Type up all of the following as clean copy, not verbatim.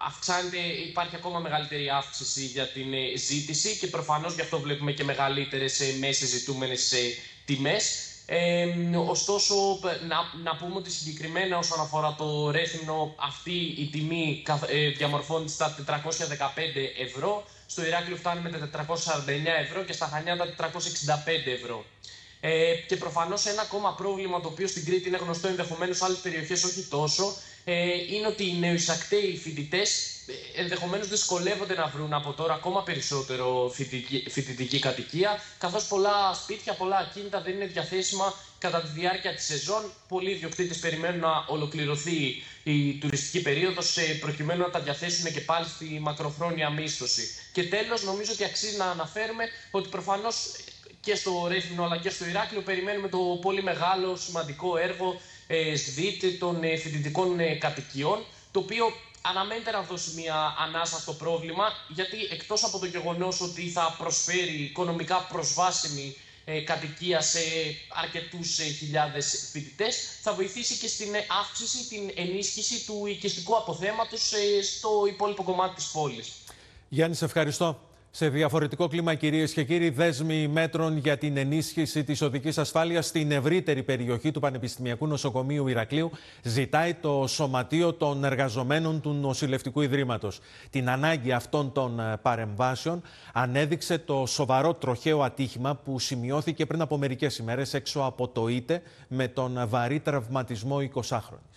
υπάρχει ακόμα μεγαλύτερη αύξηση για την ζήτηση και προφανώς γι' αυτό βλέπουμε και μεγαλύτερες μέσες ζητούμενες τιμές. Ωστόσο, να πούμε ότι συγκεκριμένα όσον αφορά το Ρέθυμνο, αυτή η τιμή διαμορφώνεται στα 415 ευρώ. Στο Ηράκλειο φτάνει με τα 449 ευρώ και στα Χανιά τα 465 ευρώ. Και προφανώς ένα ακόμα πρόβλημα, το οποίο στην Κρήτη είναι γνωστό, ενδεχομένως σε άλλες περιοχές όχι τόσο, είναι ότι οι νεοεισακτέοι φοιτητές ενδεχομένως δυσκολεύονται να βρουν από τώρα ακόμα περισσότερο φοιτητική κατοικία, καθώς πολλά σπίτια, πολλά ακίνητα δεν είναι διαθέσιμα κατά τη διάρκεια της σεζόν. Πολλοί ιδιοκτήτες περιμένουν να ολοκληρωθεί η τουριστική περίοδος προκειμένου να τα διαθέσουν και πάλι στη μακροχρόνια μίσθωση. Και τέλος, νομίζω ότι αξίζει να αναφέρουμε ότι προφανώς και στο Ρέθυμνο αλλά και στο Ηράκλειο περιμένουμε το πολύ μεγάλο σημαντικό έργο ΣΔΙΤ των φοιτητικών κατοικιών, το οποίο αναμένεται να δώσει μια ανάσα στο πρόβλημα, γιατί εκτός από το γεγονός ότι θα προσφέρει οικονομικά προσβάσιμη κατοικία σε αρκετούς χιλιάδες φοιτητές, θα βοηθήσει και στην αύξηση, την ενίσχυση του οικιστικού αποθέματος στο υπόλοιπο κομμάτι της πόλης. Γιάννη, σε ευχαριστώ. Σε διαφορετικό κλίμα, κυρίες και κύριοι, δέσμοι μέτρων για την ενίσχυση της οδικής ασφάλειας στην ευρύτερη περιοχή του Πανεπιστημιακού Νοσοκομείου Ηρακλείου ζητάει το Σωματείο των Εργαζομένων του Νοσηλευτικού Ιδρύματος. Την ανάγκη αυτών των παρεμβάσεων ανέδειξε το σοβαρό τροχαίο ατύχημα που σημειώθηκε πριν από μερικές ημέρες έξω από το ΙΤΕ με τον βαρύ τραυματισμό 20χρονης.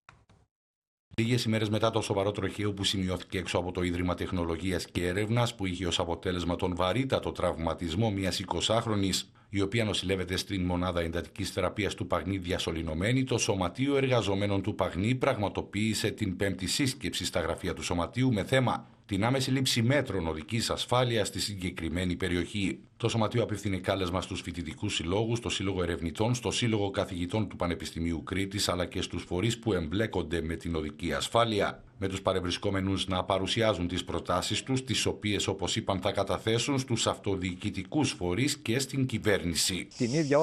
Λίγες ημέρες μετά το σοβαρό τροχαίο που σημειώθηκε έξω από το Ίδρυμα Τεχνολογίας και Έρευνας, που είχε ως αποτέλεσμα τον βαρύτατο τραυματισμό μιας 20χρονης, η οποία νοσηλεύεται στην μονάδα εντατικής θεραπείας του Παγνή διασωληνωμένη, το Σωματείο Εργαζομένων του Παγνή πραγματοποίησε την πέμπτη σύσκεψη στα γραφεία του Σωματείου με θέμα την άμεση λήψη μέτρων οδικής ασφάλειας στη συγκεκριμένη περιοχή. Το Σωματείο απευθύνει κάλεσμα στους φοιτητικούς συλλόγους, στο Σύλλογο Ερευνητών, στο Σύλλογο Καθηγητών του Πανεπιστημίου Κρήτης, αλλά και στους φορείς που εμπλέκονται με την οδική ασφάλεια, με τους παρευρισκόμενους να παρουσιάζουν τις προτάσεις τους, τις οποίες, όπως είπαν, θα καταθέσουν στους αυτοδιοικητικούς φορείς και στην κυβέρνηση. Την ίδια